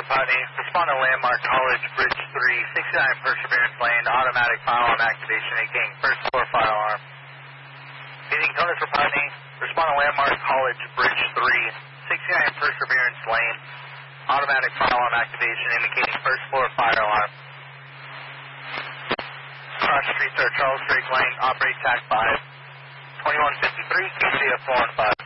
Putney. Respond to Landmark College Bridge 3, 69 Perseverance Lane, automatic firearm activation indicating first floor firearm. Meeting Conus for Putney. Respond to Landmark College Bridge 3, 69 Perseverance Lane, automatic firearm activation indicating first floor fire alarm. Cross streets are Charles Drake Lane, operate TAC 5, 2153, QCF 4 and 5.